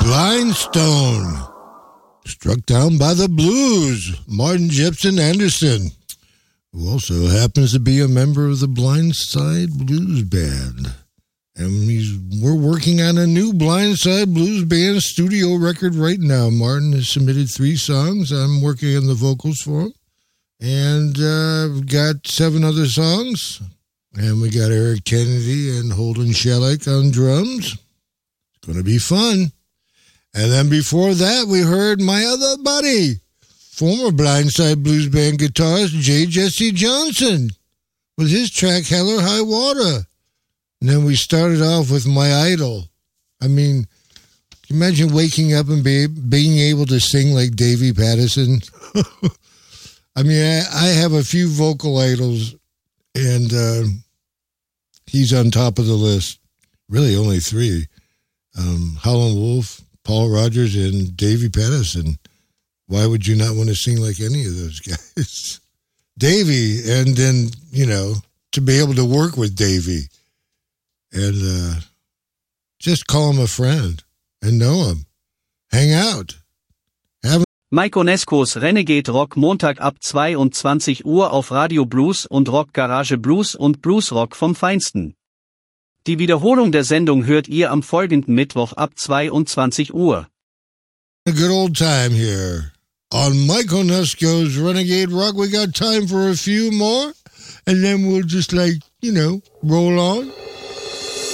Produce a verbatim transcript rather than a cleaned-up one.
Blindstone. Struck down by the blues. Martin Jepson Anderson, who also happens to be a member of the Blindside Blues Band. And he's, we're working on a new Blindside Blues Band studio record right now. Martin has submitted three songs. I'm working on the vocals for him. And uh, we've got seven other songs. And we got Eric Kennedy and Holden Shellick on drums. It's going to be fun. And then before that, we heard my other buddy, former Blindside Blues Band guitarist J. Jesse Johnson, with his track Hell or High Water. And then we started off with My Idol. I mean, can you imagine waking up and be, being able to sing like Davy Patterson? I mean, I, I have a few vocal idols, and uh, he's on top of the list. Really, only three. Um, Howlin' Wolf, Paul Rogers, and Davy Patterson. Why would you not want to sing like any of those guys? Davy, and then, you know, to be able to work with Davy. And uh, just call him a friend and know him. Hang out. Have Mike Onescos Renegade Rock Montag ab zweiundzwanzig Uhr auf Radio Blues und Rock Garage Blues und Bluesrock vom Feinsten. Die Wiederholung der Sendung hört ihr am folgenden Mittwoch ab zweiundzwanzig Uhr. A good old time here on Mike Onesco's Renegade Rock. We got time for a few more, and then we'll just, like, you know, roll on.